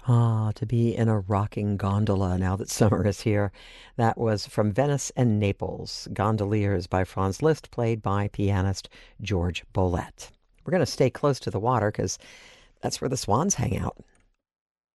Ah, to be in a rocking gondola now that summer is here. That was from Venice and Naples, Gondoliers by Franz Liszt, played by pianist George Bollett. We're going to stay close to the water because that's where the swans hang out.